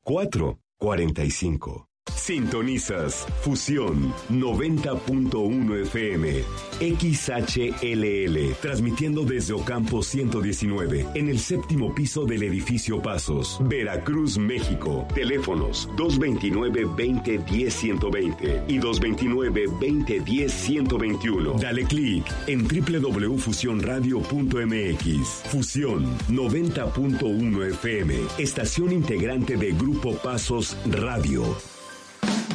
445. Sintonizas Fusión 90.1 FM, XHLL, transmitiendo desde Ocampo 119, en el 7º piso del edificio Pasos, Veracruz, México. Teléfonos 229-2010-120 y 229-2010-121. Dale clic en www.fusionradio.mx. Fusión 90.1 FM, estación integrante de Grupo Pasos Radio.